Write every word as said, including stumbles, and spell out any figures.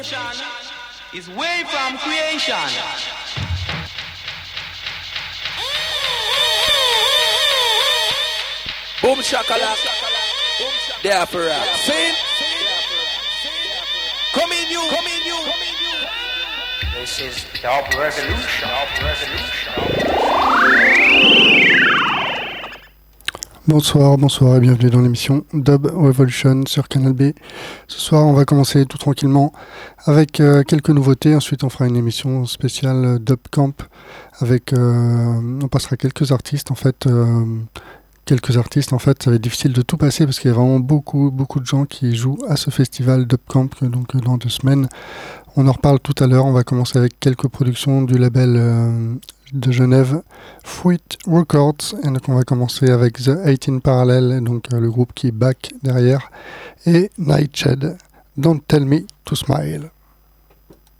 Is way from creation. Boom shakalak, there for us. Sing. Come in you, come in you. This is Dub Revolution. Dub Revolution. Bonsoir, bonsoir et bienvenue dans l'émission Dub Revolution sur Canal B. Ce soir, on va commencer tout tranquillement avec euh, quelques nouveautés. Ensuite, on fera une émission spéciale Dub Camp avec, euh, on passera quelques artistes en fait. Euh, quelques artistes en fait, ça va être difficile de tout passer parce qu'il y a vraiment beaucoup, beaucoup de gens qui jouent à ce festival Dub Camp donc dans deux semaines. On en reparle tout à l'heure. On va commencer avec quelques productions du label euh, de Genève, Fruit Records, et donc on va commencer avec The eighteen Parallel, donc euh, le groupe qui est back derrière, et Nightshade, Don't Tell Me to Smile.